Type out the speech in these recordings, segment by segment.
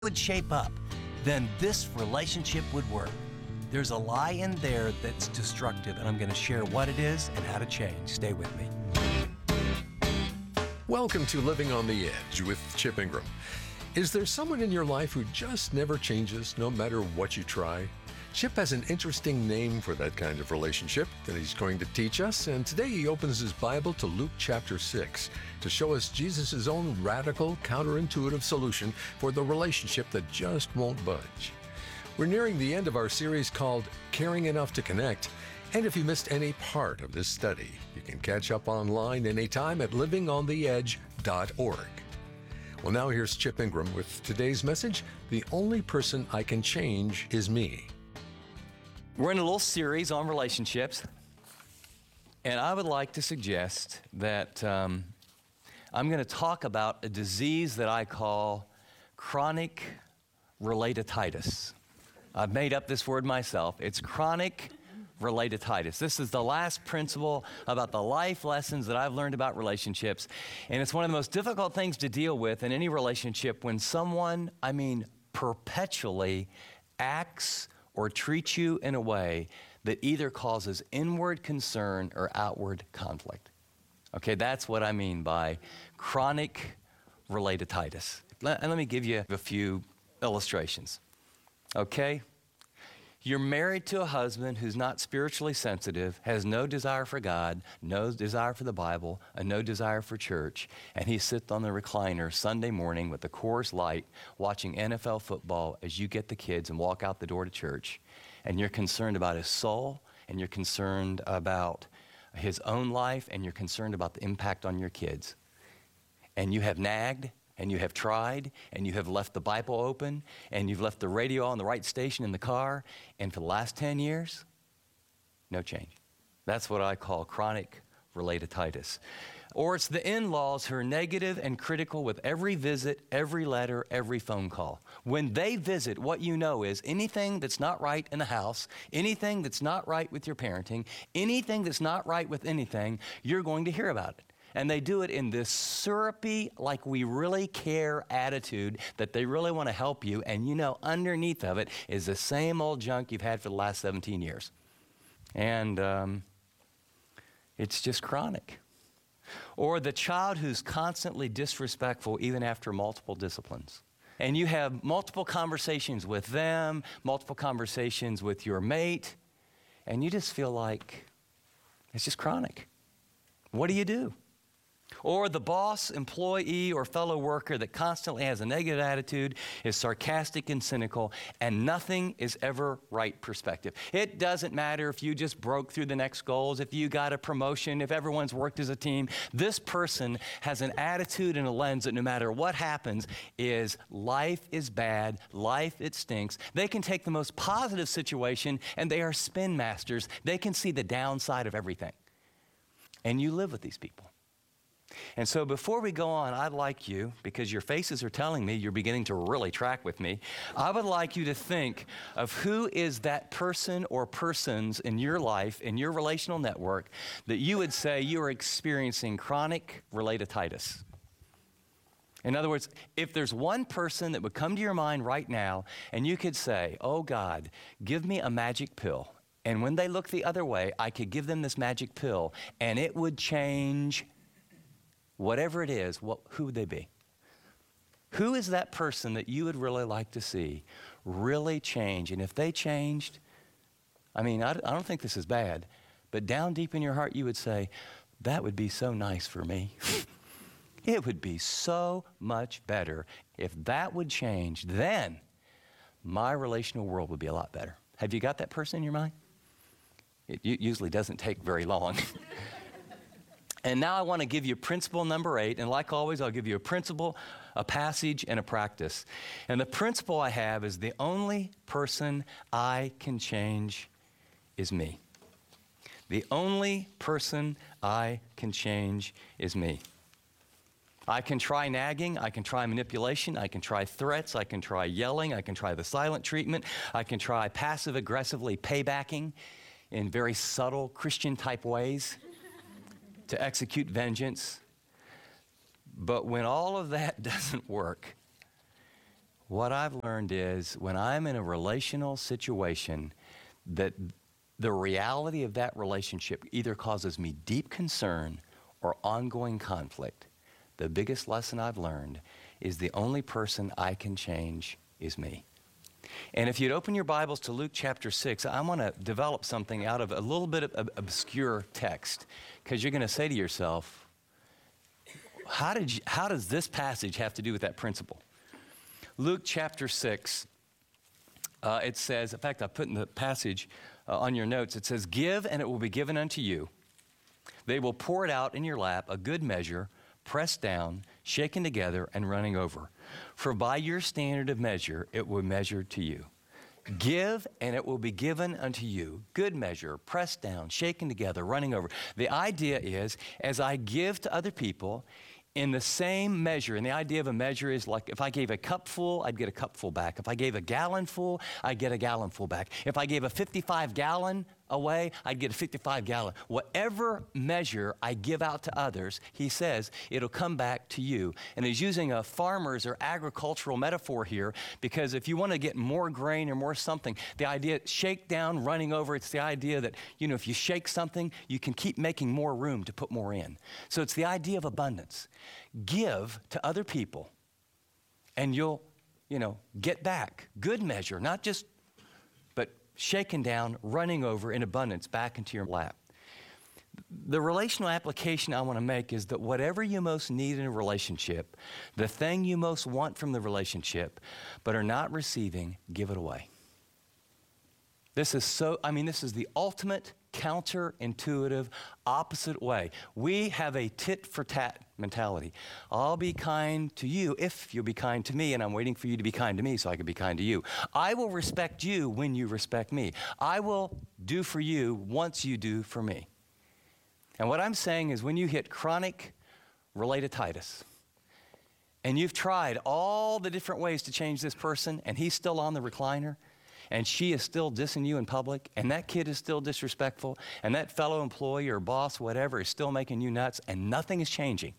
would shape up, then this relationship would work. There's a lie in there that's destructive, and I'm going to share what it is and how to change. Stay with me. Welcome to Living on the Edge with Chip Ingram. Is there someone in your life who just never changes no matter what you try? Chip has an interesting name for that kind of relationship that he's going to teach us, and today he opens his Bible to Luke chapter 6 to show us Jesus' own radical, counterintuitive solution for the relationship that just won't budge. We're nearing the end of our series called Caring Enough to Connect, and if you missed any part of this study, you can catch up online anytime at livingontheedge.org. Well, now here's Chip Ingram with today's message, The Only Person I Can Change Is Me. We're in a little series on relationships, and I would like to suggest that I'm going to talk about a disease that I call chronic relatitis. I've made up this word myself. It's chronic relatitis. This is the last principle about the life lessons that I've learned about relationships, and it's one of the most difficult things to deal with in any relationship when someone, perpetually acts or treats you in a way that either causes inward concern or outward conflict. Okay, that's what I mean by chronic relatitis. Let me give you a few illustrations. Okay? You're married to a husband who's not spiritually sensitive, has no desire for God, no desire for the Bible, and no desire for church, and he sits on the recliner Sunday morning with the Coors Light watching NFL football as you get the kids and walk out the door to church, and you're concerned about his soul, and you're concerned about his own life, and you're concerned about the impact on your kids. And you have nagged, and you have tried, and you have left the Bible open, and you've left the radio on the right station in the car, and for the last 10 years, no change. That's what I call chronic relatitis. Or it's the in-laws who are negative and critical with every visit, every letter, every phone call. When they visit, what you know is anything that's not right in the house, anything that's not right with your parenting, anything that's not right with anything, you're going to hear about it. And they do it in this syrupy, like we really care attitude that they really want to help you. And you know, underneath of it is the same old junk you've had for the last 17 years. And it's just chronic. Or the child who's constantly disrespectful even after multiple disciplines. And you have multiple conversations with them, multiple conversations with your mate, and you just feel like it's just chronic. What do you do? Or the boss, employee, or fellow worker that constantly has a negative attitude, is sarcastic and cynical, and nothing is ever right perspective. It doesn't matter if you just broke through the next goals, if you got a promotion, if everyone's worked as a team. This person has an attitude and a lens that no matter what happens is life is bad, life it stinks. They can take the most positive situation and they are spin masters. They can see the downside of everything. And you live with these people. And so before we go on, I'd like you, because your faces are telling me you're beginning to really track with me, I would like you to think of who is that person or persons in your life, in your relational network, that you would say you are experiencing chronic relatitis. In other words, if there's one person that would come to your mind right now, and you could say, oh God, give me a magic pill. And when they look the other way, I could give them this magic pill, and it would change whatever it is. Who would they be? Who is that person that you would really like to see really change? And if they changed, I don't think this is bad, but down deep in your heart, you would say, that would be so nice for me. It would be so much better if that would change. Then my relational world would be a lot better. Have you got that person in your mind? It usually doesn't take very long. And now I want to give you principle number 8. And like always, I'll give you a principle, a passage, and a practice. And the principle I have is the only person I can change is me. The only person I can change is me. I can try nagging, I can try manipulation, I can try threats, I can try yelling, I can try the silent treatment, I can try passive-aggressively paybacking in very subtle Christian-type ways to execute vengeance. But when all of that doesn't work, what I've learned is when I'm in a relational situation, that the reality of that relationship either causes me deep concern or ongoing conflict. The biggest lesson I've learned is the only person I can change is me. And if you'd open your Bibles to Luke chapter 6, I want to develop something out of a little bit of obscure text, because you're going to say to yourself, how does this passage have to do with that principle? Luke chapter 6, it says, in fact, I put in the passage on your notes, it says, "Give, and it will be given unto you. They will pour it out in your lap, a good measure, pressed down, shaken together, and running over. For by your standard of measure, it will be measured to you. Give, and it will be given unto you. Good measure, pressed down, shaken together, running over." The idea is, as I give to other people, in the same measure, and the idea of a measure is like if I gave a cup full, I'd get a cup full back. If I gave a gallon full, I'd get a gallon full back. If I gave a 55-gallon away, I'd get a 55-gallon. Whatever measure I give out to others, he says, it'll come back to you. And he's using a farmer's or agricultural metaphor here, because if you want to get more grain or more something, the idea, shake down, running over, it's the idea that, if you shake something, you can keep making more room to put more in. So it's the idea of abundance. Give to other people, and you'll, get back. Good measure, not just, but shaken down, running over in abundance back into your lap. The relational application I want to make is that whatever you most need in a relationship, the thing you most want from the relationship, but are not receiving, give it away. This is the ultimate counterintuitive, opposite way. We have a tit-for-tat mentality. I'll be kind to you if you'll be kind to me, and I'm waiting for you to be kind to me so I can be kind to you. I will respect you when you respect me. I will do for you once you do for me. And what I'm saying is, when you hit chronic relatitis, and you've tried all the different ways to change this person, and he's still on the recliner, and she is still dissing you in public, and that kid is still disrespectful, and that fellow employee or boss, whatever, is still making you nuts, and nothing is changing,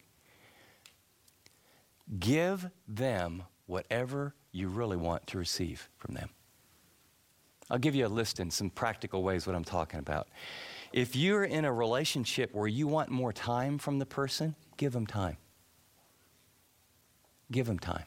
give them whatever you really want to receive from them. I'll give you a list in some practical ways what I'm talking about. If you're in a relationship where you want more time from the person, give them time. Give them time.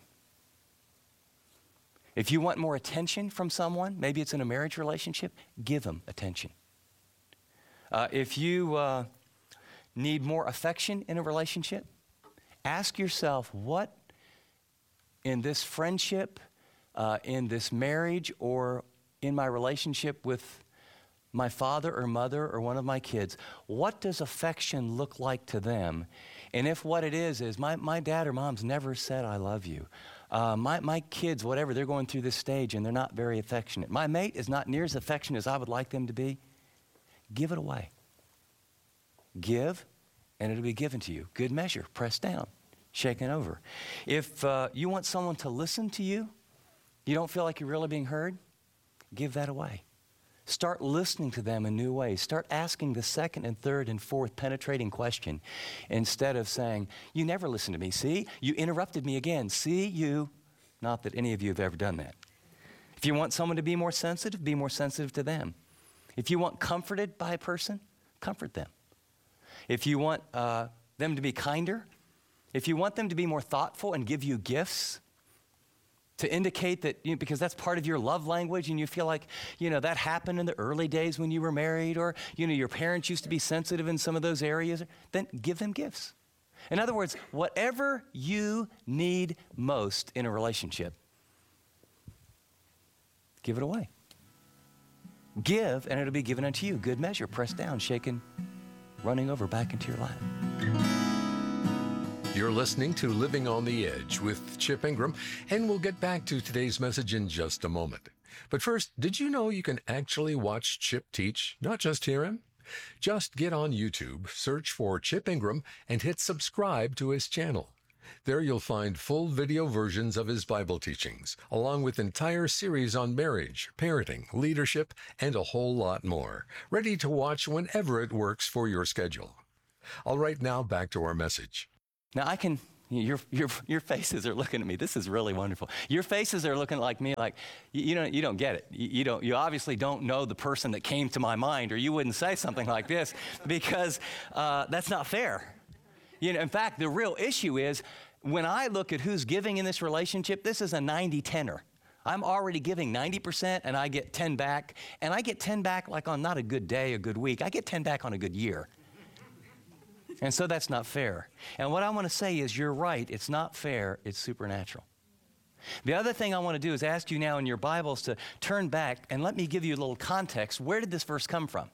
If you want more attention from someone, maybe it's in a marriage relationship, give them attention. If you need more affection in a relationship, ask yourself, what in this friendship, in this marriage, or in my relationship with my father or mother or one of my kids, what does affection look like to them? And if what it is my dad or mom's never said I love you. My kids, whatever, they're going through this stage and they're not very affectionate. My mate is not near as affectionate as I would like them to be. Give it away. Give, and it'll be given to you. Good measure, pressed down, shaken over. If you want someone to listen to you, you don't feel like you're really being heard, give that away. Start listening to them in new ways. Start asking the second and third and fourth penetrating question instead of saying, you never listen to me. See, you interrupted me again. See, you, not that any of you have ever done that. If you want someone to be more sensitive to them. If you want comforted by a person, comfort them. If you want them to be kinder, if you want them to be more thoughtful and give you gifts, to indicate that, because that's part of your love language, and you feel like, that happened in the early days when you were married, or, your parents used to be sensitive in some of those areas, then give them gifts. In other words, whatever you need most in a relationship, give it away. Give, and it'll be given unto you. Good measure, pressed down, shaken, running over back into your lap. You're listening to Living on the Edge with Chip Ingram, and we'll get back to today's message in just a moment. But first, did you know you can actually watch Chip teach, not just hear him? Just get on YouTube, search for Chip Ingram, and hit subscribe to his channel. There you'll find full video versions of his Bible teachings, along with entire series on marriage, parenting, leadership, and a whole lot more, ready to watch whenever it works for your schedule. All right, now back to our message. Now, I can Your faces are looking at me. This is really wonderful. Your faces are looking like me, like you don't get it. You obviously don't know the person that came to my mind, or you wouldn't say something like this, because that's not fair. In fact, the real issue is when I look at who's giving in this relationship, this is a 90-10er. I'm already giving 90% and I get 10 back, and I get 10 back like on not a good day, a good week. I get 10 back on a good year. And so that's not fair. And what I want to say is you're right. It's not fair. It's supernatural. The other thing I want to do is ask you now in your Bibles to turn back and let me give you a little context. Where did this verse come from?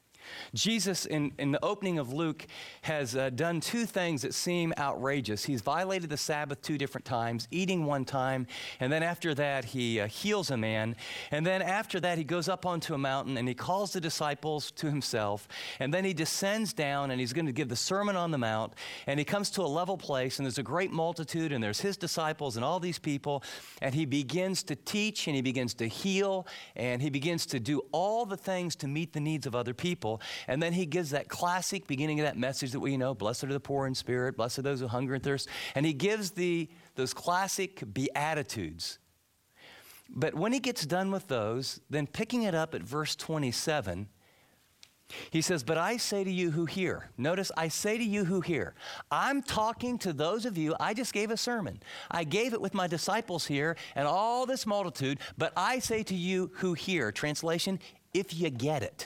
Jesus, in the opening of Luke, has done two things that seem outrageous. He's violated the Sabbath 2 different times, eating one time, and then after that, he heals a man. And then after that, he goes up onto a mountain, and he calls the disciples to himself. And then he descends down, and he's going to give the Sermon on the Mount. And he comes to a level place, and there's a great multitude, and there's his disciples and all these people. And he begins to teach, and he begins to heal, and he begins to do all the things to meet the needs of other people. And then he gives that classic beginning of that message that we know, blessed are the poor in spirit, blessed are those who hunger and thirst. And he gives those classic beatitudes. But when he gets done with those, then picking it up at verse 27, he says, but I say to you who hear. Notice, I say to you who hear. I'm talking to those of you. I just gave a sermon. I gave it with my disciples here and all this multitude, but I say to you who hear. Translation, if you get it.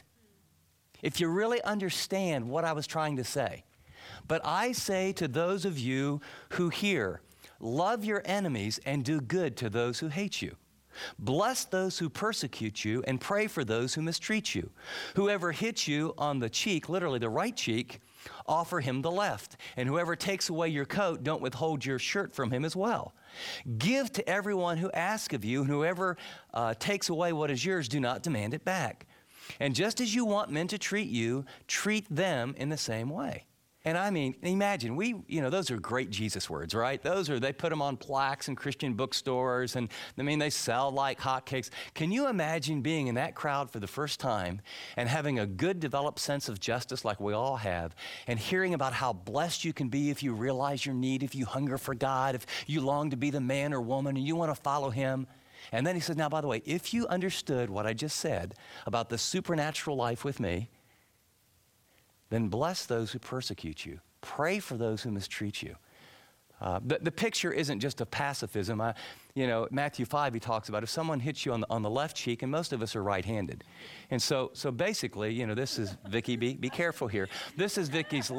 If you really understand what I was trying to say. But I say to those of you who hear, love your enemies and do good to those who hate you. Bless those who persecute you and pray for those who mistreat you. Whoever hits you on the cheek, literally the right cheek, offer him the left. And whoever takes away your coat, don't withhold your shirt from him as well. Give to everyone who asks of you, and whoever takes away what is yours, do not demand it back. And just as you want men to treat you, treat them in the same way. And I mean, imagine, those are great Jesus words, right? They put them on plaques in Christian bookstores, and they sell like hotcakes. Can you imagine being in that crowd for the first time and having a good developed sense of justice like we all have, and hearing about how blessed you can be if you realize your need, if you hunger for God, if you long to be the man or woman and you want to follow him? And then he says, now, by the way, if you understood what I just said about the supernatural life with me, then bless those who persecute you. Pray for those who mistreat you. The picture isn't just of pacifism. Matthew 5, he talks about if someone hits you on the left cheek, and most of us are right-handed. And so basically, this is, Vicki, be careful here. This is Vicki's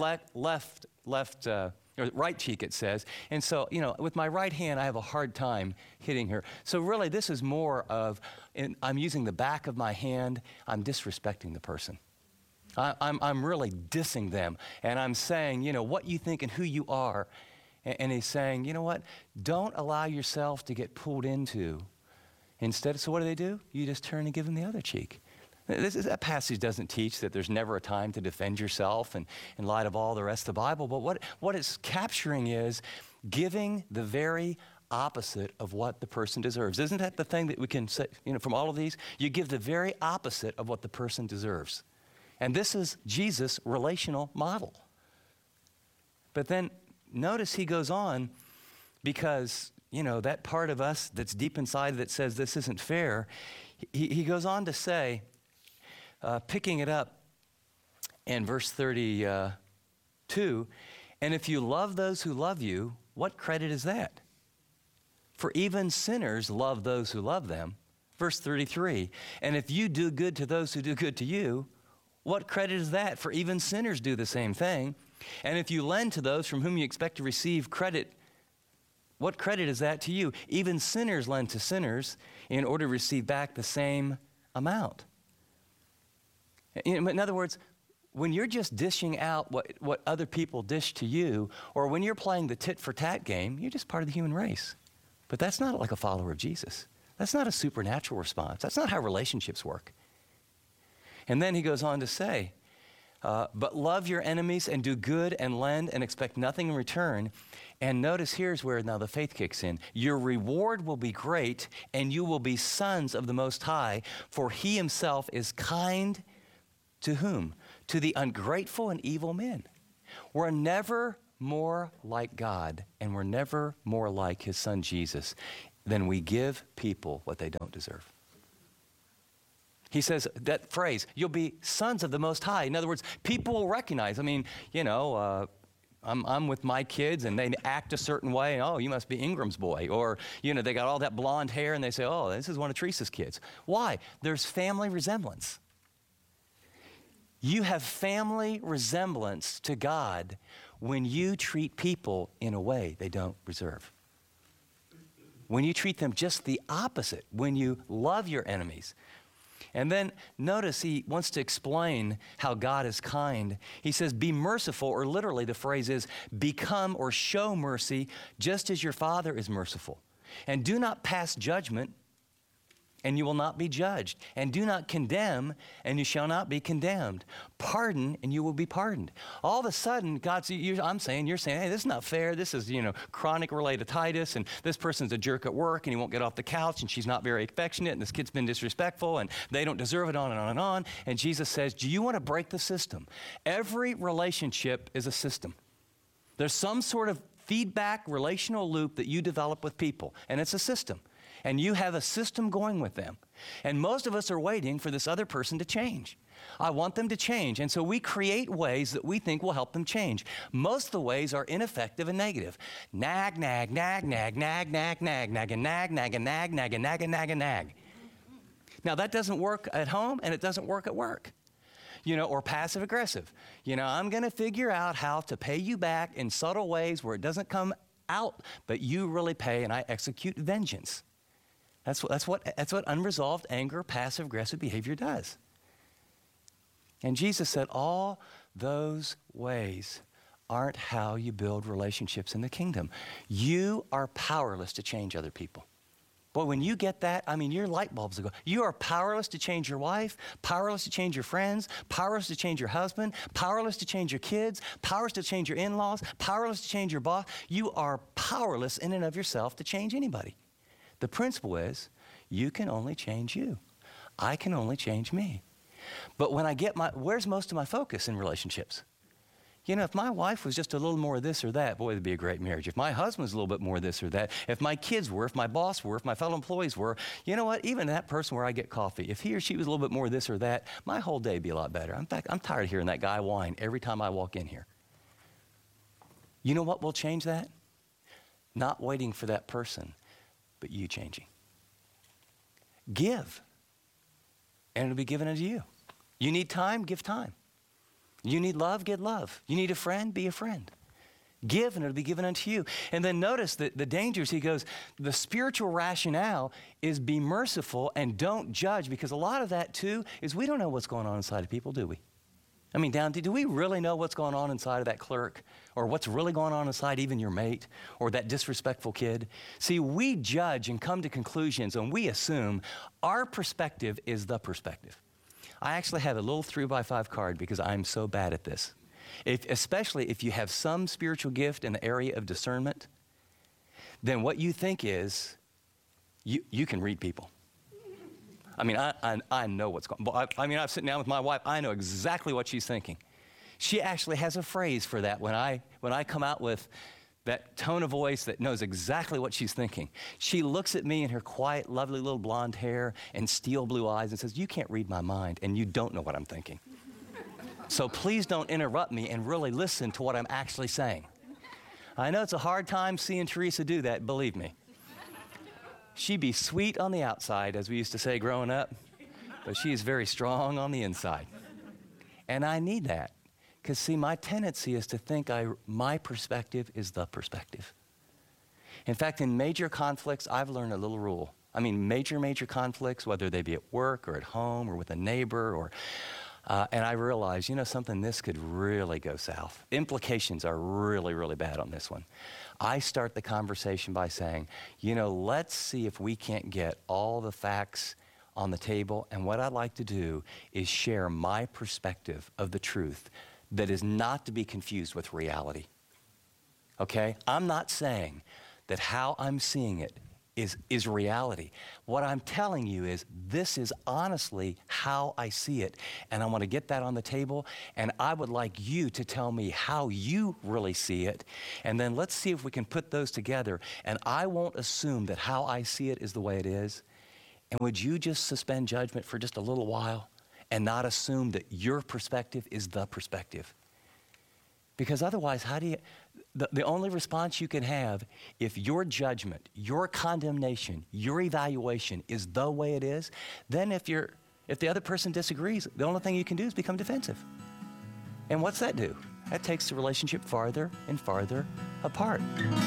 right cheek, it says. And so, with my right hand, I have a hard time hitting her. So really, this is more of, I'm using the back of my hand. I'm disrespecting the person. I'm really dissing them. And I'm saying, what you think and who you are. And he's saying, you know what? Don't allow yourself to get pulled into. Instead, so what do? You just turn and give them the other cheek. That passage doesn't teach that there's never a time to defend yourself in light of all the rest of the Bible, but what it's capturing is giving the very opposite of what the person deserves. Isn't that the thing that we can say, from all of these? You give the very opposite of what the person deserves. And this is Jesus' relational model. But then notice he goes on, because, that part of us that's deep inside that says this isn't fair, he goes on to say, picking it up in verse 32, and if you love those who love you, what credit is that? For even sinners love those who love them. Verse 33, and if you do good to those who do good to you, what credit is that? For even sinners do the same thing. And if you lend to those from whom you expect to receive credit, what credit is that to you? Even sinners lend to sinners in order to receive back the same amount. In other words, when you're just dishing out what other people dish to you, or when you're playing the tit-for-tat game, you're just part of the human race. But that's not like a follower of Jesus. That's not a supernatural response. That's not how relationships work. And then he goes on to say, but love your enemies and do good and lend and expect nothing in return. And notice here's where now the faith kicks in. Your reward will be great, and you will be sons of the Most High, for he himself is kind to whom? To the ungrateful and evil men. We're never more like God, and we're never more like his son Jesus than we give people what they don't deserve. He says that phrase, you'll be sons of the Most High. In other words, people will recognize. I mean, I'm with my kids and they act a certain way. Oh, you must be Ingram's boy. Or, they got all that blonde hair and they say, oh, this is one of Teresa's kids. Why? There's family resemblance. You have family resemblance to God when you treat people in a way they don't deserve. When you treat them just the opposite, when you love your enemies. And then notice he wants to explain how God is kind. He says, be merciful, or literally the phrase is, become or show mercy just as your Father is merciful. And do not pass judgment, and you will not be judged. And do not condemn, and you shall not be condemned. Pardon, and you will be pardoned. All of a sudden, you're saying, hey, this is not fair. This is, chronic relatitis, and this person's a jerk at work, and he won't get off the couch, and she's not very affectionate, and this kid's been disrespectful, and they don't deserve it, on and on and on. And Jesus says, do you want to break the system? Every relationship is a system. There's some sort of feedback relational loop that you develop with people, and it's a system. And you have a system going with them. And most of us are waiting for this other person to change. I want them to change. And so we create ways that we think will help them change. Most of the ways are ineffective and negative. Nag, nag, nag, nag, nag, nag, nag, nag, and nag, nag, and nag, nag, and nag, and nag, and nag. Now that doesn't work at home and it doesn't work at work. Or passive aggressive. I'm going to figure out how to pay you back in subtle ways where it doesn't come out, but you really pay and I execute vengeance. That's what unresolved anger, passive-aggressive behavior does. And Jesus said all those ways aren't how you build relationships in the kingdom. You are powerless to change other people. Boy, when you get that, your light bulbs will go. You are powerless to change your wife, powerless to change your friends, powerless to change your husband, powerless to change your kids, powerless to change your in-laws, powerless to change your boss. You are powerless in and of yourself to change anybody. The principle is, you can only change you. I can only change me. But when I get where's most of my focus in relationships? If my wife was just a little more of this or that, boy, it'd be a great marriage. If my husband was a little bit more of this or that, if my kids were, if my boss were, if my fellow employees were, you know what? Even that person where I get coffee, if he or she was a little bit more of this or that, my whole day would be a lot better. In fact, I'm tired of hearing that guy whine every time I walk in here. You know what will change that? Not waiting for that person, but you changing. Give, and it'll be given unto you. You need time, give time. You need love, get love. You need a friend, be a friend. Give, and it'll be given unto you. And then notice that the dangers, he goes, the spiritual rationale is be merciful and don't judge, because a lot of that, too, is we don't know what's going on inside of people, do we? Do we really know what's going on inside of that clerk, or what's really going on inside even your mate, or that disrespectful kid? See, we judge and come to conclusions, and we assume our perspective is the perspective. I actually have a little 3x5 card because I'm so bad at this. Especially if you have some spiritual gift in the area of discernment, then what you think is, you can read people. I know what's going on. I'm sitting down with my wife. I know exactly what she's thinking. She actually has a phrase for that when I come out with that tone of voice that knows exactly what she's thinking. She looks at me in her quiet, lovely little blonde hair and steel blue eyes and says, you can't read my mind, and you don't know what I'm thinking. So please don't interrupt me and really listen to what I'm actually saying. I know it's a hard time seeing Teresa do that, believe me. She'd be sweet on the outside, as we used to say growing up, but she is very strong on the inside. And I need that, because see, my tendency is to think my perspective is the perspective. In fact, in major conflicts, I've learned a little rule. Major conflicts, whether they be at work or at home or with a neighbor, and I realize, something, this could really go south. Implications are really, really bad on this one. I start the conversation by saying, let's see if we can't get all the facts on the table. And what I'd like to do is share my perspective of the truth that is not to be confused with reality. Okay? I'm not saying that how I'm seeing it is reality. What I'm telling you is this is honestly how I see it. And I want to get that on the table. And I would like you to tell me how you really see it. And then let's see if we can put those together. And I won't assume that how I see it is the way it is. And would you just suspend judgment for just a little while and not assume that your perspective is the perspective? Because otherwise, how do you... The only response you can have if your judgment, your condemnation, your evaluation is the way it is, then if the other person disagrees, the only thing you can do is become defensive. And what's that do? That takes the relationship farther and farther apart.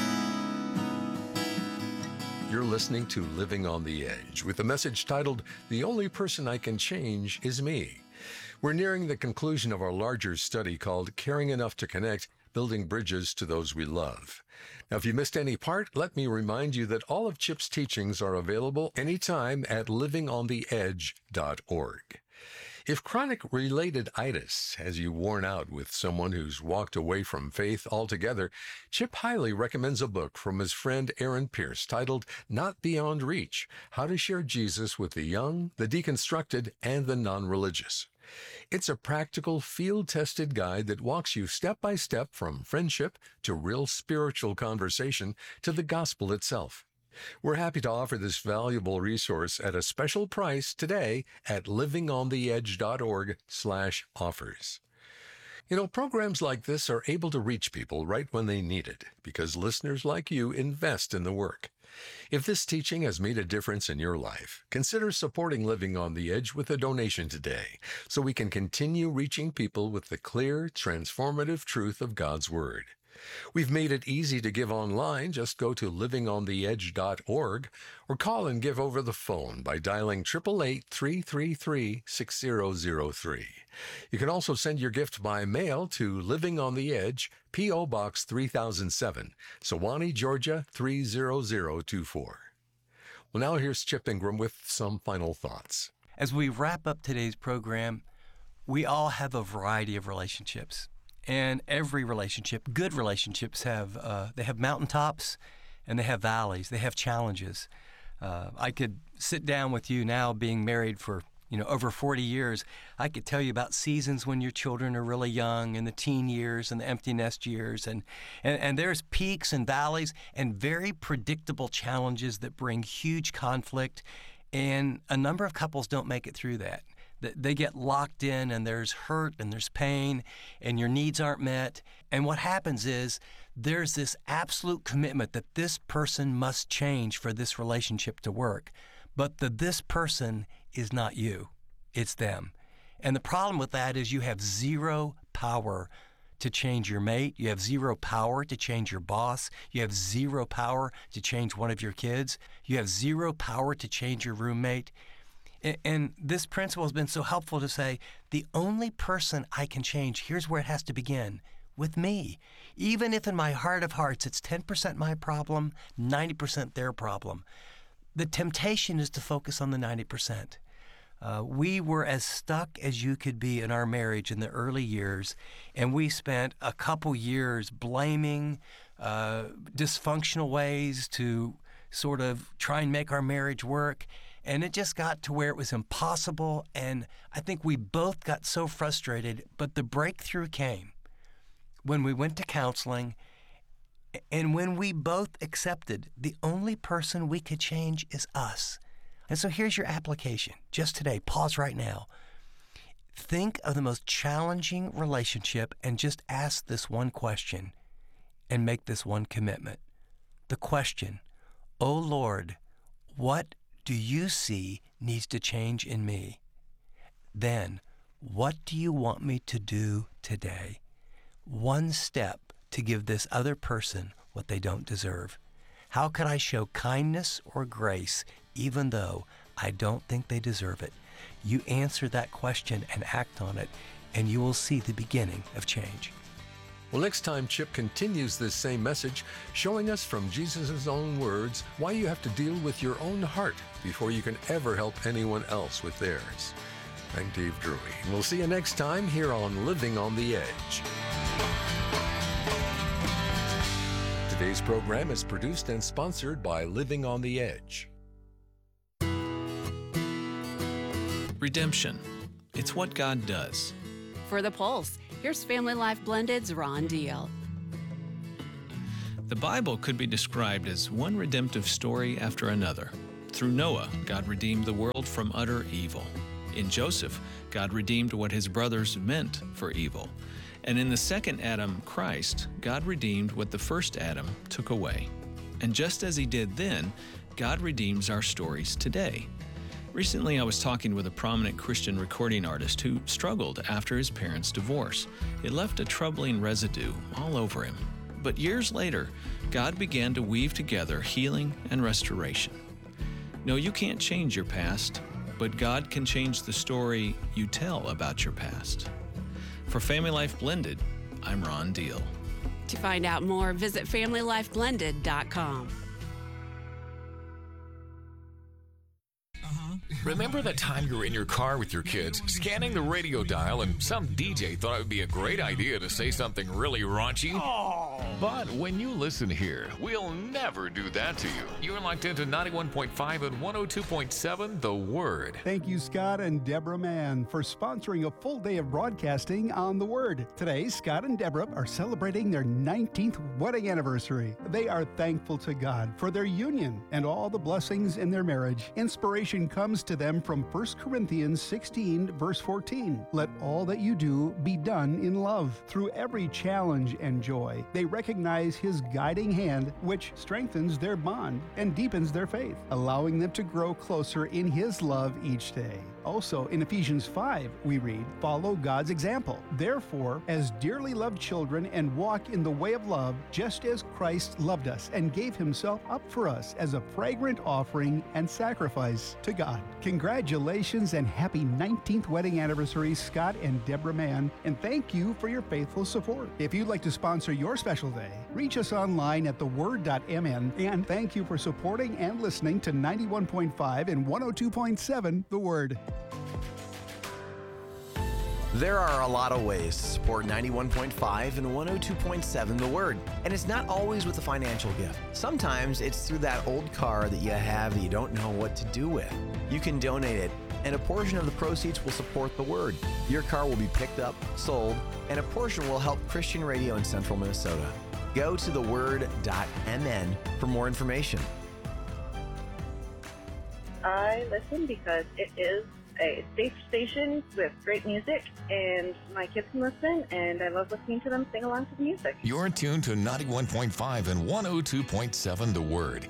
You're listening to Living on the Edge with a message titled, "The Only Person I Can Change Is Me." We're nearing the conclusion of our larger study called Caring Enough to Connect, Building Bridges to Those We Love. Now, if you missed any part, let me remind you that all of Chip's teachings are available anytime at livingontheedge.org. If chronic related itis has you worn out with someone who's walked away from faith altogether, Chip highly recommends a book from his friend Aaron Pierce titled Not Beyond Reach: How to Share Jesus with the Young, the Deconstructed, and the Non-Religious. It's a practical, field-tested guide that walks you step by step from friendship to real spiritual conversation to the gospel itself. We're happy to offer this valuable resource at a special price today at livingontheedge.org/offers. You know, programs like this are able to reach people right when they need it because listeners like you invest in the work. If this teaching has made a difference in your life, consider supporting Living on the Edge with a donation today so we can continue reaching people with the clear, transformative truth of God's Word. We've made it easy to give online. Just go to livingontheedge.org or call and give over the phone by dialing 888-333-6003. You can also send your gift by mail to Living on the Edge, P.O. Box 3007, Sewanee, Georgia 30024. Well, now here's Chip Ingram with some final thoughts. As we wrap up today's program, we all have a variety of relationships. And every relationship, good relationships, they have mountaintops and they have valleys. They have challenges. I could sit down with you now, being married for over 40 years. I could tell you about seasons when your children are really young, and the teen years and the empty nest years, and there's peaks and valleys and very predictable challenges that bring huge conflict. And a number of couples don't make it through that. They get locked in, and there's hurt and there's pain and your needs aren't met. And what happens is there's this absolute commitment that this person must change for this relationship to work. But this person is not you, it's them. And the problem with that is you have zero power to change your mate. You have zero power to change your boss. You have zero power to change one of your kids. You have zero power to change your roommate. And this principle has been so helpful to say, the only person I can change, here's where it has to begin, with me. Even if in my heart of hearts it's 10% my problem, 90% their problem. The temptation is to focus on the 90%. We were as stuck as you could be in our marriage in the early years, and we spent a couple years blaming dysfunctional ways to sort of try and make our marriage work. And it just got to where it was impossible, and I think we both got so frustrated. But the breakthrough came when we went to counseling, and when we both accepted the only person we could change is us. And so here's your application. Just today, pause right now. Think of the most challenging relationship and just ask this one question and make this one commitment. The question, "Oh Lord, what do you see needs to change in me? Then, what do you want me to do today? One step to give this other person what they don't deserve. How could I show kindness or grace even though I don't think they deserve it?" You answer that question and act on it, and you will see the beginning of change. Well, next time, Chip continues this same message, showing us from Jesus' own words why you have to deal with your own heart before you can ever help anyone else with theirs. I'm Dave Drury, and we'll see you next time here on Living on the Edge. Today's program is produced and sponsored by Living on the Edge. Redemption. It's what God does. For the Pulse, here's Family Life Blended's Ron Deal. The Bible could be described as one redemptive story after another. Through Noah, God redeemed the world from utter evil. In Joseph, God redeemed what his brothers meant for evil. And in the second Adam, Christ, God redeemed what the first Adam took away. And just as he did then, God redeems our stories today. Recently, I was talking with a prominent Christian recording artist who struggled after his parents' divorce. It left a troubling residue all over him. But years later, God began to weave together healing and restoration. No, you can't change your past, but God can change the story you tell about your past. For Family Life Blended, I'm Ron Deal. To find out more, visit FamilyLifeBlended.com. Remember the time you were in your car with your kids, scanning the radio dial, and some DJ thought it would be a great idea to say something really raunchy? Oh. But when you listen here, we'll never do that to you. You're locked into 91.5 and 102.7 The Word. Thank you, Scott and Deborah Mann, for sponsoring a full day of broadcasting on The Word. Today, Scott and Deborah are celebrating their 19th wedding anniversary. They are thankful to God for their union and all the blessings in their marriage. Inspiration comes to them from 1 Corinthians 16, verse 14. Let all that you do be done in love. Through every challenge and joy, they recognize His guiding hand, which strengthens their bond and deepens their faith, allowing them to grow closer in His love each day. Also, in Ephesians 5, we read, follow God's example. Therefore, as dearly loved children, and walk in the way of love, just as Christ loved us and gave Himself up for us as a fragrant offering and sacrifice to God. Congratulations and happy 19th wedding anniversary, Scott and Deborah Mann, and thank you for your faithful support. If you'd like to sponsor your special day, reach us online at theword.mn, and thank you for supporting and listening to 91.5 and 102.7 The Word. There are a lot of ways to support 91.5 and 102.7 The Word, and it's not always with a financial gift. Sometimes it's through that old car that you have that you don't know what to do with. You can donate it, and a portion of the proceeds will support The Word. Your car will be picked up, sold, and a portion will help Christian radio in central Minnesota. Go to theword.mn for more information. I listen because it is a safe station with great music, and my kids can listen, and I love listening to them sing along to the music. You're tuned to 91.5 and 102.7 The Word.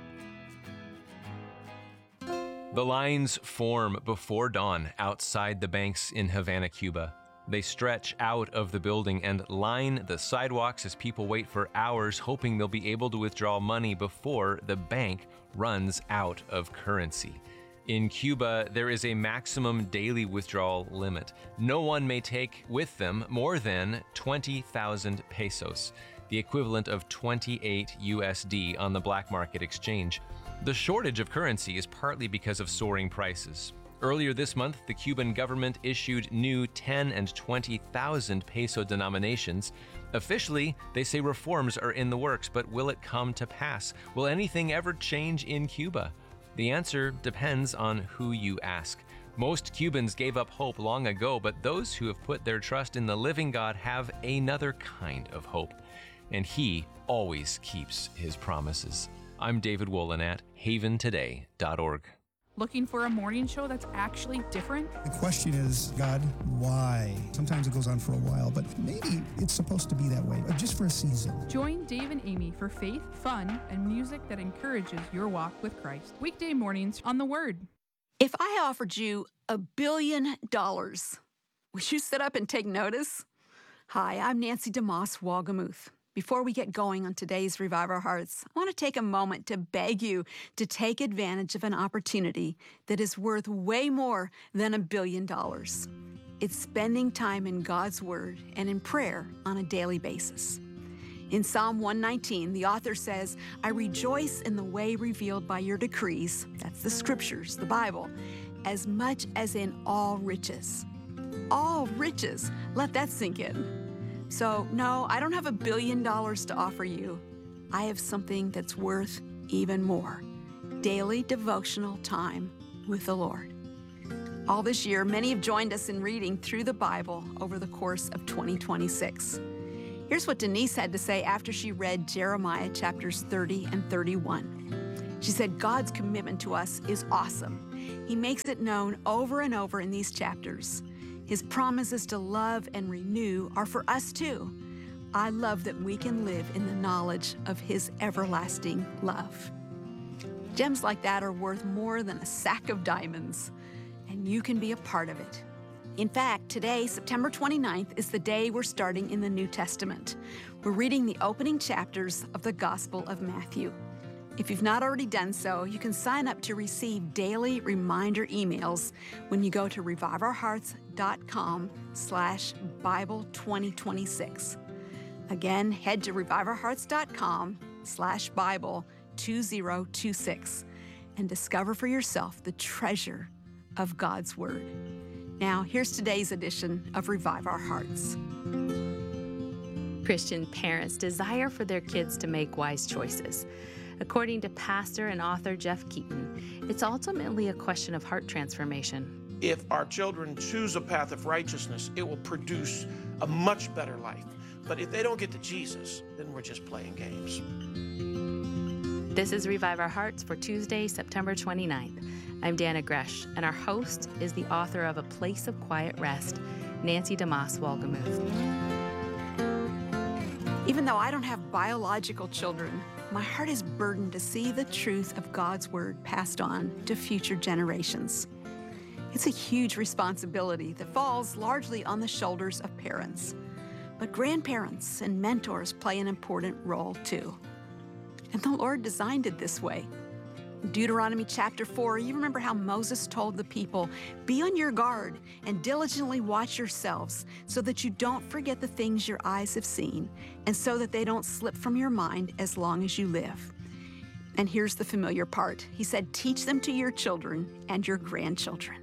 The lines form before dawn outside the banks in Havana, Cuba. They stretch out of the building and line the sidewalks as people wait for hours, hoping they'll be able to withdraw money before the bank runs out of currency. In Cuba, there is a maximum daily withdrawal limit. No one may take with them more than 20,000 pesos, the equivalent of 28 USD on the black market exchange. The shortage of currency is partly because of soaring prices. Earlier this month, the Cuban government issued new 10 and 20,000 peso denominations. Officially, they say reforms are in the works, but will it come to pass? Will anything ever change in Cuba? The answer depends on who you ask. Most Cubans gave up hope long ago, but those who have put their trust in the living God have another kind of hope, and He always keeps His promises. I'm David Wolin at haventoday.org. Looking for a morning show that's actually different? The question is, God, why? Sometimes it goes on for a while, but maybe it's supposed to be that way, just for a season. Join Dave and Amy for faith, fun, and music that encourages your walk with Christ. Weekday mornings on The Word. If I offered you $1 billion, would you sit up and take notice? Hi, I'm Nancy DeMoss Walgamuth. Before we get going on today's Revive Our Hearts, I want to take a moment to beg you to take advantage of an opportunity that is worth way more than $1 billion. It's spending time in God's Word and in prayer on a daily basis. In Psalm 119, the author says, I rejoice in the way revealed by your decrees, that's the scriptures, the Bible, as much as in all riches. All riches. Let that sink in. So, no, I don't have $1 billion to offer you, I have something that's worth even more: daily devotional time with the Lord. All this year, many have joined us in reading through the Bible over the course of 2026. Here's what Denise had to say after she read Jeremiah chapters 30 and 31. She said, God's commitment to us is awesome. He makes it known over and over in these chapters. His promises to love and renew are for us too. I love that we can live in the knowledge of His everlasting love. Gems like that are worth more than a sack of diamonds, and you can be a part of it. In fact, today, September 29th, is the day we're starting in the New Testament. We're reading the opening chapters of the Gospel of Matthew. If you've not already done so, you can sign up to receive daily reminder emails when you go to reviveourhearts.com/Bible2026. Again, head to reviveourhearts.com/Bible2026 and discover for yourself the treasure of God's Word. Now, here's today's edition of Revive Our Hearts. Christian parents desire for their kids to make wise choices. According to pastor and author Jeff Keaton, it's ultimately a question of heart transformation. If our children choose a path of righteousness, it will produce a much better life. But if they don't get to Jesus, then we're just playing games. This is Revive Our Hearts for Tuesday, September 29th. I'm Dana Gresh, and our host is the author of A Place of Quiet Rest, Nancy DeMoss Wolgemuth. Even though I don't have biological children, my heart is burdened to see the truth of God's Word passed on to future generations. It's a huge responsibility that falls largely on the shoulders of parents. But grandparents and mentors play an important role too. And the Lord designed it this way. In Deuteronomy chapter 4, you remember how Moses told the people, "Be on your guard and diligently watch yourselves so that you don't forget the things your eyes have seen and so that they don't slip from your mind as long as you live." And here's the familiar part. He said, "Teach them to your children and your grandchildren."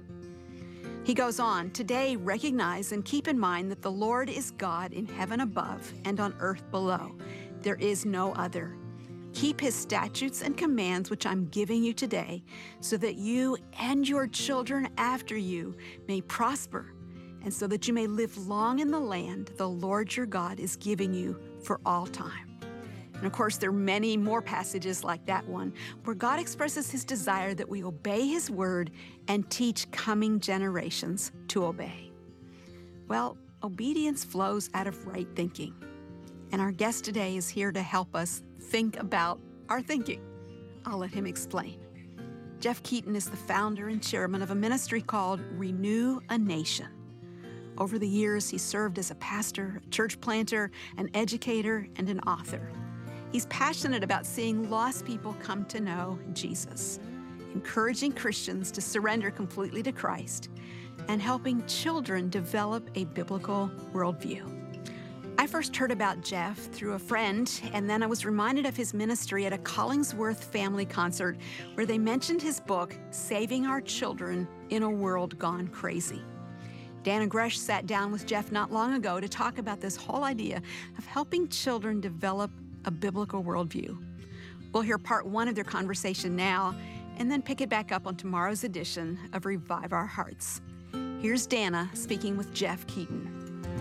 He goes on, "Today recognize and keep in mind that the Lord is God in heaven above and on earth below. There is no other. Keep His statutes and commands, which I'm giving you today, so that you and your children after you may prosper, and so that you may live long in the land the Lord your God is giving you for all time." And of course, there are many more passages like that one, where God expresses His desire that we obey His word and teach coming generations to obey. Well, obedience flows out of right thinking. And our guest today is here to help us think about our thinking. I'll let him explain. Jeff Keaton is the founder and chairman of a ministry called Renew a Nation. Over the years, he served as a pastor, a church planter, an educator, and an author. He's passionate about seeing lost people come to know Jesus, encouraging Christians to surrender completely to Christ, and helping children develop a biblical worldview. I first heard about Jeff through a friend, and then I was reminded of his ministry at a Collingsworth family concert where they mentioned his book, Saving Our Children in a World Gone Crazy. Dana Gresh sat down with Jeff not long ago to talk about this whole idea of helping children develop a biblical worldview. We'll hear part one of their conversation now, and then pick it back up on tomorrow's edition of Revive Our Hearts. Here's Dana speaking with Jeff Keaton.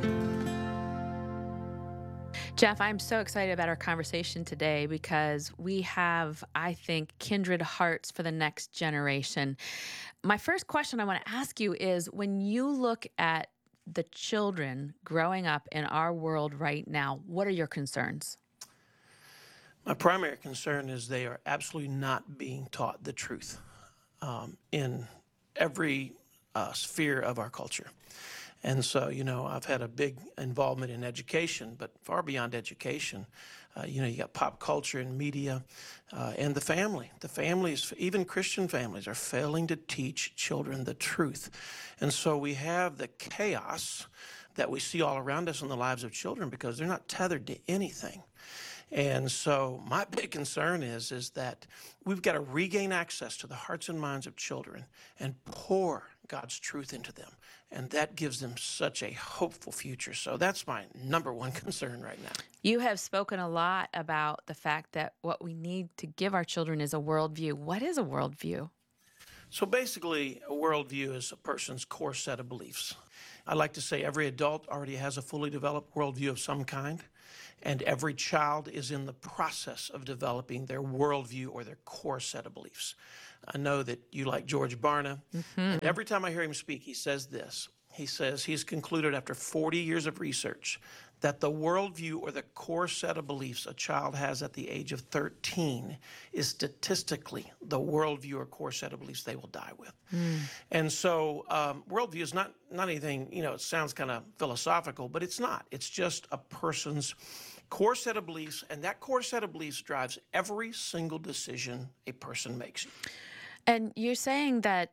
Jeff, I'm so excited about our conversation today because we have, I think, kindred hearts for the next generation. My first question I want to ask you is, when you look at the children growing up in our world right now, what are your concerns? My primary concern is they are absolutely not being taught the truth in every sphere of our culture. And so, I've had a big involvement in education, but far beyond education, you got pop culture and media and the family. The families, even Christian families, are failing to teach children the truth. And so we have the chaos that we see all around us in the lives of children because they're not tethered to anything. And so my big concern is that we've got to regain access to the hearts and minds of children and pour God's truth into them. And that gives them such a hopeful future. So that's my number one concern right now. You have spoken a lot about the fact that what we need to give our children is a worldview. What is a worldview? So basically, a worldview is a person's core set of beliefs. I like to say every adult already has a fully developed worldview of some kind, and every child is in the process of developing their worldview or their core set of beliefs. I know that you like George Barna, and every time I hear him speak, he says this. He says he's concluded after 40 years of research that the worldview or the core set of beliefs a child has at the age of 13 is statistically the worldview or core set of beliefs they will die with. And so worldview is not anything, it sounds kind of philosophical, but it's not. It's just a person's core set of beliefs, and that core set of beliefs drives every single decision a person makes. And you're saying that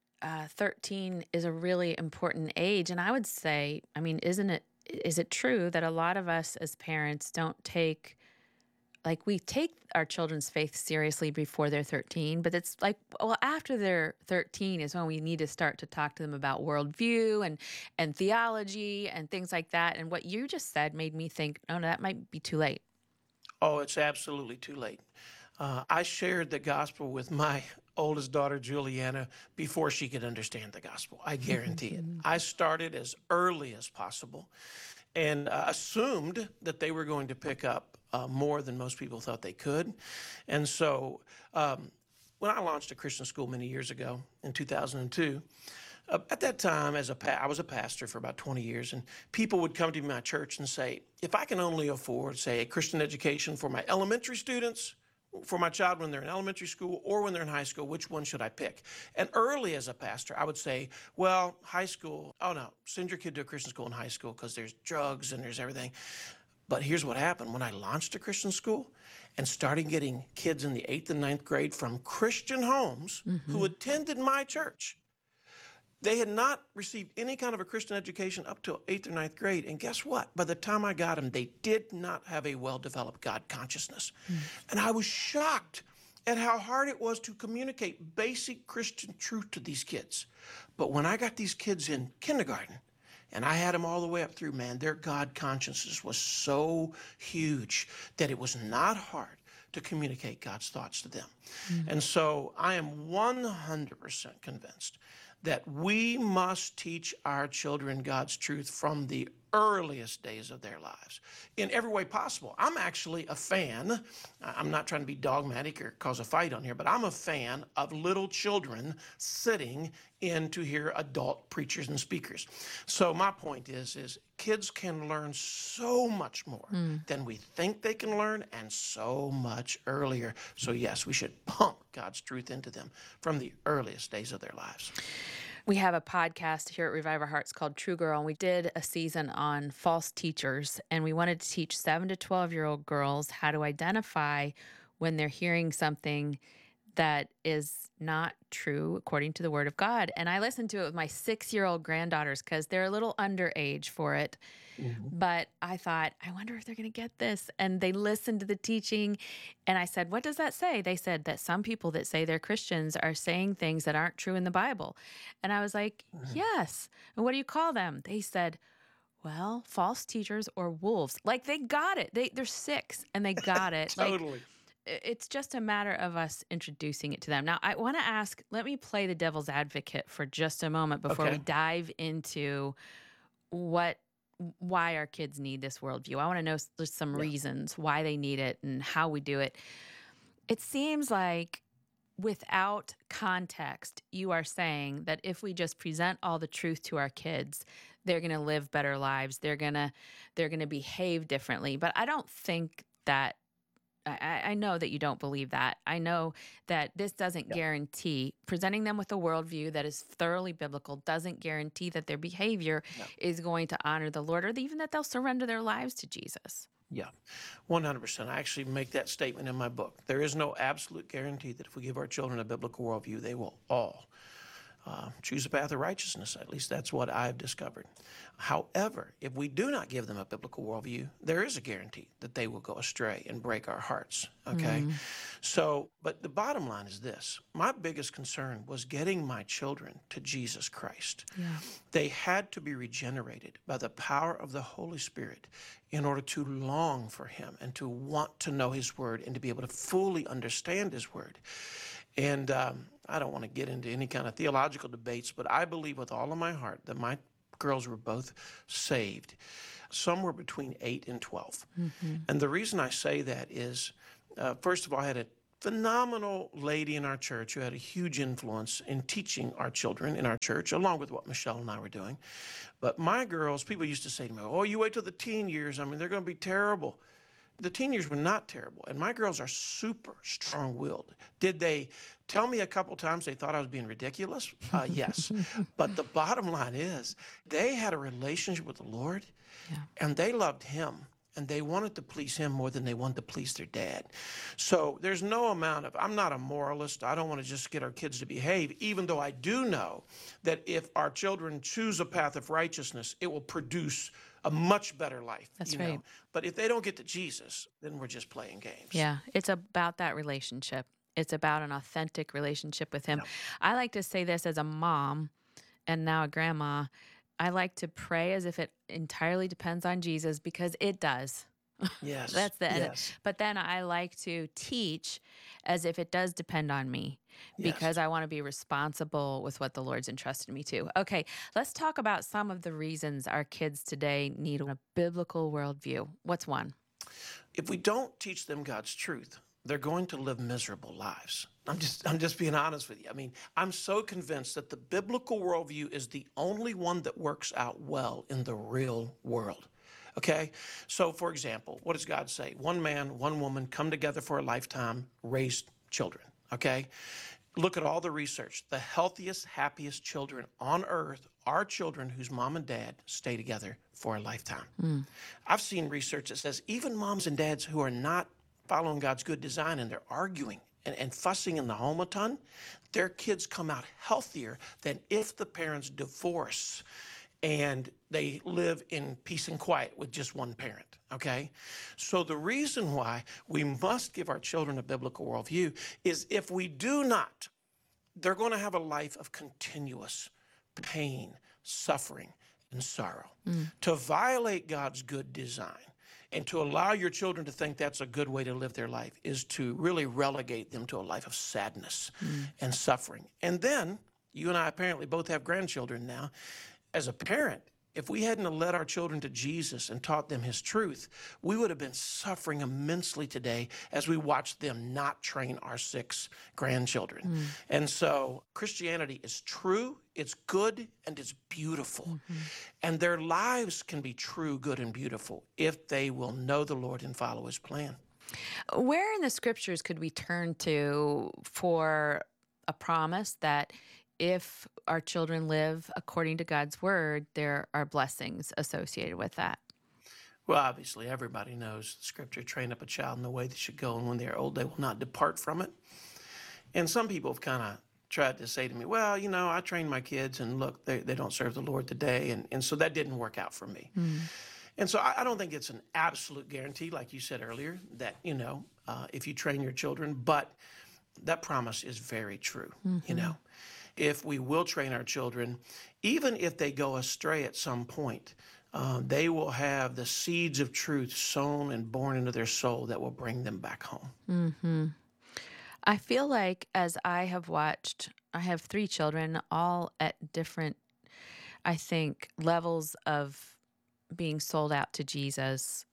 13 is a really important age, and I would say, is it true that a lot of us as parents don't take, we take our children's faith seriously before they're 13, but it's after they're 13 is when we need to start to talk to them about worldview and theology and things like that. And what you just said made me think, no, that might be too late. Oh, it's absolutely too late. I shared the gospel with my oldest daughter, Juliana, before she could understand the gospel. I guarantee it. I started as early as possible and assumed that they were going to pick up more than most people thought they could. And so when I launched a Christian school many years ago in 2002, at that time, I was a pastor for about 20 years, and people would come to my church and say, if I can only afford, say, a Christian education for my elementary students, for my child when they're in elementary school or when they're in high school, which one should I pick? And early as a pastor, I would say, well, high school, oh no, send your kid to a Christian school in high school because there's drugs and there's everything. But here's what happened. When I launched a Christian school and started getting kids in the 8th and 9th grade from Christian homes who attended my church, they had not received any kind of a Christian education up till 8th or 9th grade. And guess what? By the time I got them, they did not have a well-developed God consciousness. And I was shocked at how hard it was to communicate basic Christian truth to these kids. But when I got these kids in kindergarten, and I had them all the way up through, man, their God consciousness was so huge that it was not hard to communicate God's thoughts to them. And so I am 100% convinced that we must teach our children God's truth from the earliest days of their lives in every way possible. I'm actually a fan. I'm not trying to be dogmatic or cause a fight on here, but I'm a fan of little children sitting in to hear adult preachers and speakers. So my point is kids can learn so much more than we think they can learn, and so much earlier. So yes, we should pump God's truth into them from the earliest days of their lives. We have a podcast here at Revive Our Hearts called True Girl, and we did a season on false teachers, and we wanted to teach 7 to 12-year-old girls how to identify when they're hearing something that is not true according to the Word of God. And I listened to it with my 6-year-old granddaughters because they're a little underage for it. But I thought, I wonder if they're going to get this. And they listened to the teaching. And I said, what does that say? They said that some people that say they're Christians are saying things that aren't true in the Bible. And I was like, yes. And what do you call them? They said, well, false teachers or wolves. Like, they got it. They're 6 and they got it. Totally. It's just a matter of us introducing it to them. Now, I want to ask, let me play the devil's advocate for just a moment before we dive into why our kids need this worldview. I want to know there's some reasons why they need it and how we do it. It seems like without context, you are saying that if we just present all the truth to our kids, they're going to live better lives. They're going to behave differently. But I don't think that I know that you don't believe that. I know that this doesn't guarantee presenting them with a worldview that is thoroughly biblical doesn't guarantee that their behavior is going to honor the Lord, or even that they'll surrender their lives to Jesus. Yeah, 100%. I actually make that statement in my book. There is no absolute guarantee that if we give our children a biblical worldview, they will all choose a path of righteousness. At least that's what I've discovered. However, if we do not give them a biblical worldview, there is a guarantee that they will go astray and break our hearts, okay? So, but the bottom line is this. My biggest concern was getting my children to Jesus Christ. They had to be regenerated by the power of the Holy Spirit in order to long for him and to want to know his word and to be able to fully understand his word. And I don't want to get into any kind of theological debates, but I believe with all of my heart that my girls were both saved, somewhere between 8 and 12. And the reason I say that is, first of all, I had a phenomenal lady in our church who had a huge influence in teaching our children in our church, along with what Michelle and I were doing. But my girls, people used to say to me, oh, you wait till the teen years. I mean, they're going to be terrible. The teen years were not terrible, and my girls are super strong-willed. Did they tell me a couple times they thought I was being ridiculous? Yes. But the bottom line is they had a relationship with the Lord, and they loved him, and they wanted to please him more than they wanted to please their dad. So there's no amount of, I'm not a moralist. I don't want to just get our kids to behave, even though I do know that if our children choose a path of righteousness, it will produce a much better life. That's you right. know? But if they don't get to Jesus, then we're just playing games. Yeah, it's about that relationship. It's about an authentic relationship with him. I like to say this as a mom and now a grandma. I like to pray as if it entirely depends on Jesus, because it does. Yes. That's the end. Yes. But then I like to teach as if it does depend on me, because I want to be responsible with what the Lord's entrusted me to. Okay, let's talk about some of the reasons our kids today need a biblical worldview. What's one? If we don't teach them God's truth, they're going to live miserable lives. I'm just being honest with you. I mean, I'm so convinced that the biblical worldview is the only one that works out well in the real world. Okay? So, for example, what does God say? One man, one woman come together for a lifetime, raise children. Okay? Look at all the research. The healthiest, happiest children on earth are children whose mom and dad stay together for a lifetime. I've seen research that says even moms and dads who are not following God's good design and they're arguing and fussing in the home a ton, their kids come out healthier than if the parents divorce and they live in peace and quiet with just one parent, okay? So the reason why we must give our children a biblical worldview is if we do not, they're going to have a life of continuous pain, suffering, and sorrow. To violate God's good design and to allow your children to think that's a good way to live their life is to really relegate them to a life of sadness and suffering. And then, you and I apparently both have grandchildren now. As a parent, if we hadn't led our children to Jesus and taught them his truth, we would have been suffering immensely today as we watched them not train our 6 grandchildren. And so Christianity is true, it's good, and it's beautiful. And their lives can be true, good, and beautiful if they will know the Lord and follow his plan. Where in the scriptures could we turn to for a promise that if our children live according to God's word, there are blessings associated with that? Well, obviously, everybody knows the scripture, train up a child in the way they should go, and when they are old, they will not depart from it. And some people have kind of tried to say to me, well, you know, I trained my kids, and look, they don't serve the Lord today, and so that didn't work out for me. And so I don't think it's an absolute guarantee, like you said earlier, that, you know, if you train your children, but that promise is very true, you know. If we will train our children, even if they go astray at some point, they will have the seeds of truth sown and born into their soul that will bring them back home. I feel like as I have watched, I have 3 children, all at different, I think, levels of being sold out to Jesus.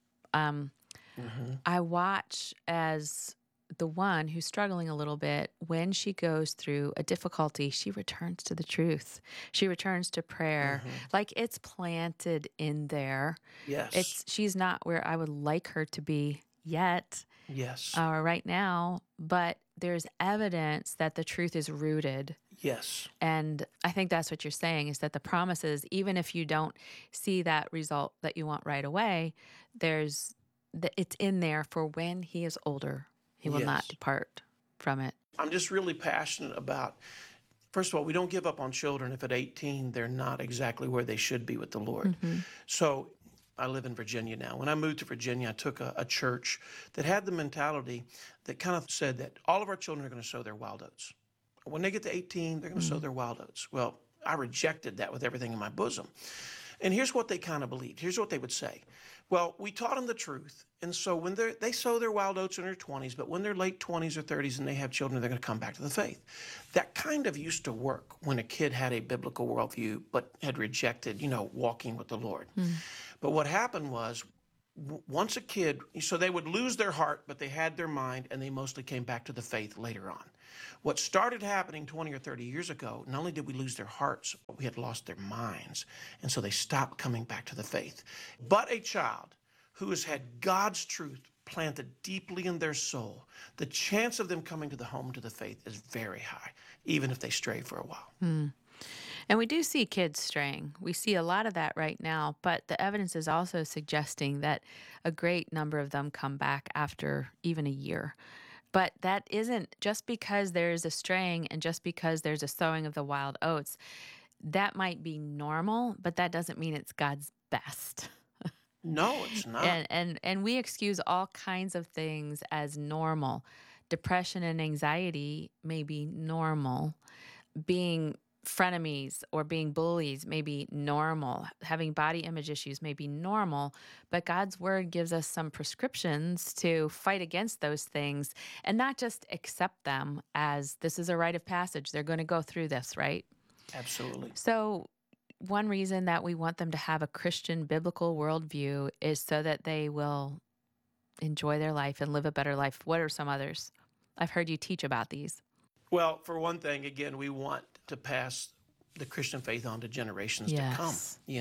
I watch as the one who's struggling a little bit, when she goes through a difficulty, she returns to the truth. She returns to prayer. Like it's planted in there. Yes. She's not where I would like her to be yet. Yes. Right now, but there's evidence that the truth is rooted. Yes. And I think that's what you're saying, is that the promises, even if you don't see that result that you want right away, it's in there for when he is older. He will not depart from it. I'm just really passionate about First of all, we don't give up on children if at 18 they're not exactly where they should be with the Lord. So I live in Virginia now. When I moved to Virginia, I took a church that had the mentality that kind of said that all of our children are going to sow their wild oats. When they get to 18, they're going to sow their wild oats. Well, I rejected that with everything in my bosom. And here's what they kind of believed. Here's what they would say. Well, we taught them the truth. And so when they sow their wild oats in their 20s, but when they're late 20s or 30s and they have children, they're going to come back to the faith. That kind of used to work when a kid had a biblical worldview, but had rejected, walking with the Lord. But what happened was, once a kid, so they would lose their heart, but they had their mind, and they mostly came back to the faith later on. What started happening 20 or 30 years ago, not only did we lose their hearts, but we had lost their minds. And so they stopped coming back to the faith. But a child who has had God's truth planted deeply in their soul, the chance of them coming to the home to the faith is very high, even if they stray for a while. And we do see kids straying. We see a lot of that right now, but the evidence is also suggesting that a great number of them come back after even a year. But that isn't just because there's a straying and just because there's a sowing of the wild oats. That might be normal, but that doesn't mean it's God's best. No, it's not. And we excuse all kinds of things as normal. Depression and anxiety may be normal. Being frenemies or being bullies may be normal. Having body image issues may be normal, but God's word gives us some prescriptions to fight against those things and not just accept them as this is a rite of passage. They're going to go through this, right? Absolutely. So one reason that we want them to have a Christian biblical worldview is so that they will enjoy their life and live a better life. What are some others? I've heard you teach about these. Well, for one thing, again, we want to pass the Christian faith on to generations to come,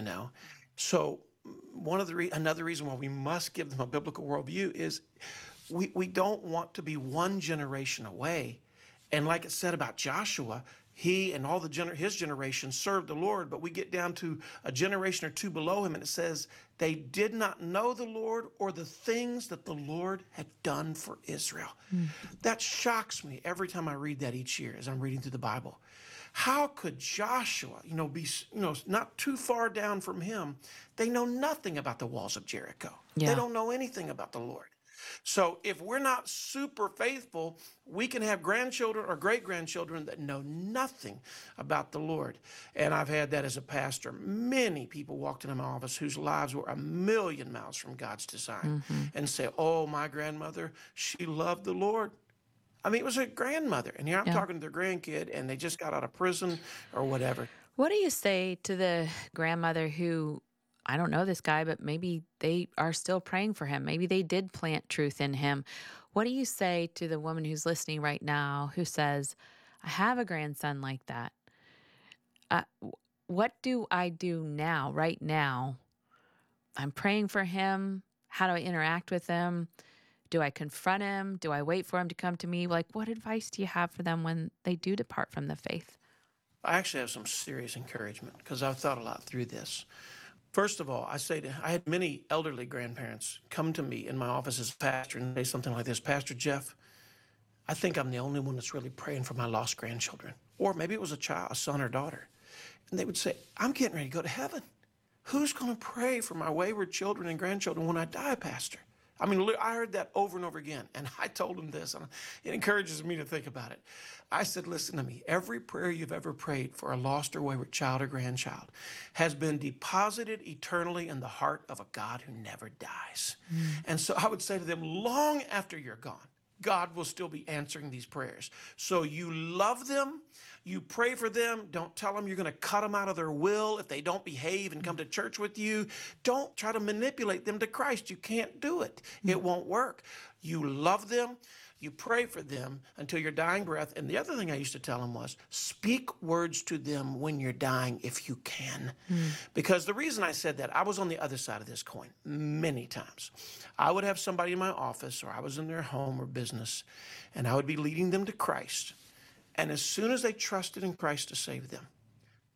So another reason why we must give them a biblical worldview is we don't want to be one generation away. And like it said about Joshua, he and all his generation served the Lord, but we get down to a generation or two below him, and it says they did not know the Lord or the things that the Lord had done for Israel. That shocks me every time I read that each year as I'm reading through the Bible. How could Joshua, be, not too far down from him, they know nothing about the walls of Jericho. Yeah. They don't know anything about the Lord. So if we're not super faithful, we can have grandchildren or great-grandchildren that know nothing about the Lord. And I've had that as a pastor. Many people walked into my office whose lives were a million miles from God's design and say, oh, my grandmother, she loved the Lord. I mean, it was a grandmother. And here I'm talking to their grandkid, and they just got out of prison or whatever. What do you say to the grandmother who, I don't know this guy, but maybe they are still praying for him. Maybe they did plant truth in him. What do you say to the woman who's listening right now who says, I have a grandson like that. What do I do now, right now? I'm praying for him. How do I interact with him? Do I confront him? Do I wait for him to come to me? Like, what advice do you have for them when they do depart from the faith? I actually have some serious encouragement because I've thought a lot through this. First of all, I had many elderly grandparents come to me in my office as a pastor and say something like this, Pastor Jeff, I think I'm the only one that's really praying for my lost grandchildren. Or maybe it was a son or daughter. And they would say, I'm getting ready to go to heaven. Who's going to pray for my wayward children and grandchildren when I die, Pastor? I mean, I heard that over and over again, and I told them this, and it encourages me to think about it. I said, listen to me, every prayer you've ever prayed for a lost or wayward child or grandchild has been deposited eternally in the heart of a God who never dies. And so I would say to them, long after you're gone, God will still be answering these prayers. So you love them, you pray for them, don't tell them you're going to cut them out of their will if they don't behave and come to church with you. Don't try to manipulate them to Christ. You can't do it. It won't work. You love them, you pray for them until your dying breath. And the other thing I used to tell them was, speak words to them when you're dying if you can. Because the reason I said that, I was on the other side of this coin many times. I would have somebody in my office, or I was in their home or business, and I would be leading them to Christ. And as soon as they trusted in Christ to save them,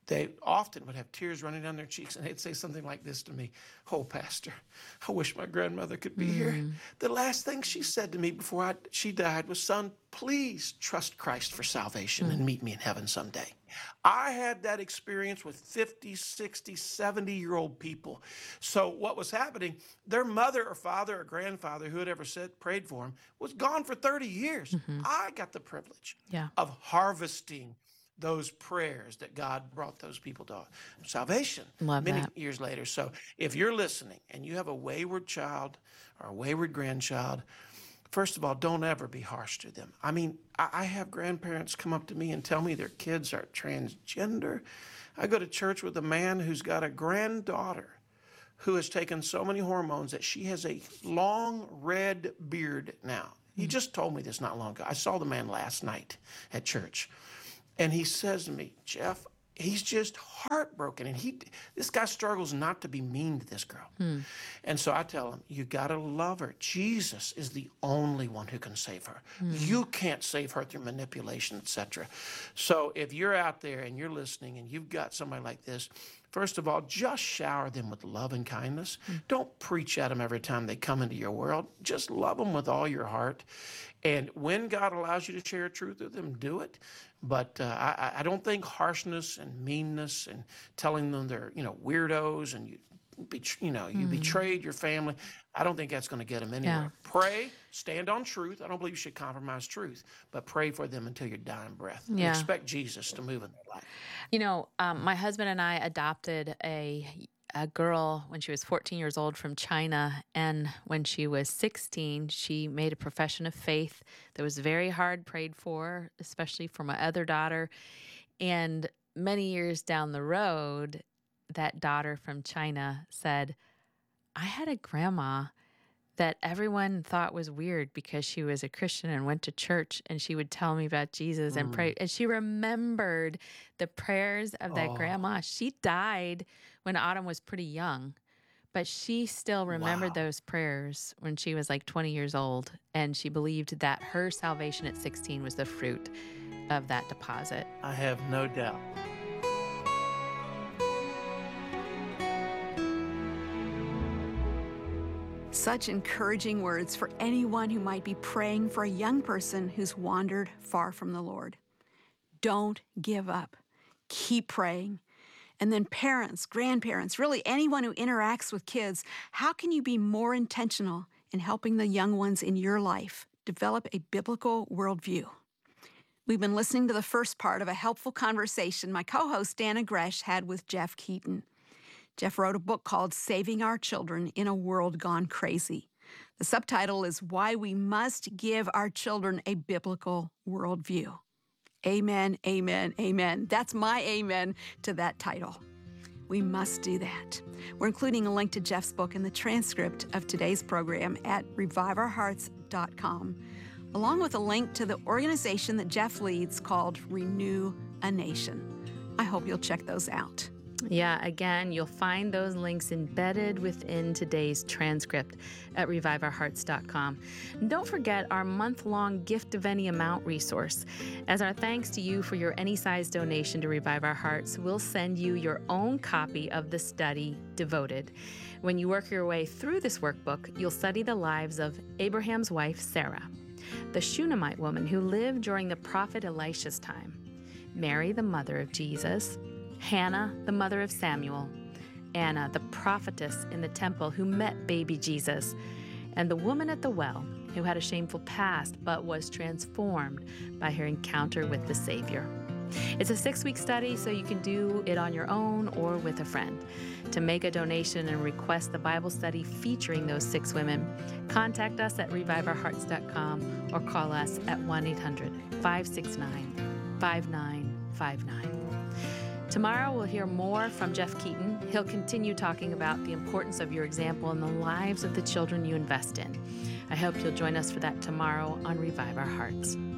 they often would have tears running down their cheeks, and they'd say something like this to me: "Oh, Pastor, I wish my grandmother could be here. The last thing she said to me before she died was, 'Son, please trust Christ for salvation and meet me in heaven someday.'" I had that experience with 50, 60, 70-year-old people. So what was happening, their mother or father or grandfather, who had ever prayed for them, was gone for 30 years. I got the privilege of harvesting those prayers that God brought those people to salvation many years later. So if you're listening and you have a wayward child or a wayward grandchild, first of all, don't ever be harsh to them. I mean, I have grandparents come up to me and tell me their kids are transgender. I go to church with a man who's got a granddaughter who has taken so many hormones that she has a long red beard now. He just told me this not long ago. I saw the man last night at church. And he says to me, "Jeff, he's just heartbroken. And this guy struggles not to be mean to this girl." And so I tell him, "You got to love her. Jesus is the only one who can save her. You can't save her through manipulation, etc." So if you're out there and you're listening and you've got somebody like this, first of all, just shower them with love and kindness. Don't preach at them every time they come into your world. Just love them with all your heart. And when God allows you to share truth with them, do it. But I don't think harshness and meanness and telling them they're weirdos and you betrayed your family, I don't think that's going to get them anywhere. Pray, stand on truth. I don't believe you should compromise truth, but pray for them until your dying breath. And expect Jesus to move in their life. My husband and I adopted a girl when she was 14 years old from China, and when she was 16, she made a profession of faith that was very hard prayed for, especially for my other daughter. And many years down the road, that daughter from China said, "I had a grandma that everyone thought was weird because she was a Christian and went to church, and she would tell me about Jesus and pray." And she remembered the prayers of that grandma. She died when Autumn was pretty young, but she still remembered those prayers when she was like 20 years old. And she believed that her salvation at 16 was the fruit of that deposit. I have no doubt. Such encouraging words for anyone who might be praying for a young person who's wandered far from the Lord. Don't give up. Keep praying. And then parents, grandparents, really anyone who interacts with kids, how can you be more intentional in helping the young ones in your life develop a biblical worldview? We've been listening to the first part of a helpful conversation my co-host Dana Gresh had with Jeff Keaton. Jeff wrote a book called Saving Our Children in a World Gone Crazy. The subtitle is Why We Must Give Our Children a Biblical Worldview. Amen, amen, amen. That's my amen to that title. We must do that. We're including a link to Jeff's book in the transcript of today's program at reviveourhearts.com, along with a link to the organization that Jeff leads called Renew a Nation. I hope you'll check those out. Yeah, again, you'll find those links embedded within today's transcript at reviveourhearts.com. And don't forget our month-long Gift of Any Amount resource. As our thanks to you for your any size donation to Revive Our Hearts, we'll send you your own copy of the study, Devoted. When you work your way through this workbook, you'll study the lives of Abraham's wife, Sarah, the Shunammite woman who lived during the prophet Elisha's time, Mary, the mother of Jesus, Hannah, the mother of Samuel, Anna, the prophetess in the temple who met baby Jesus, and the woman at the well who had a shameful past but was transformed by her encounter with the Savior. It's a 6-week study, so you can do it on your own or with a friend. To make a donation and request the Bible study featuring those 6 women, contact us at reviveourhearts.com or call us at 1-800-569-5959. Tomorrow, we'll hear more from Jeff Keaton. He'll continue talking about the importance of your example in the lives of the children you invest in. I hope you'll join us for that tomorrow on Revive Our Hearts.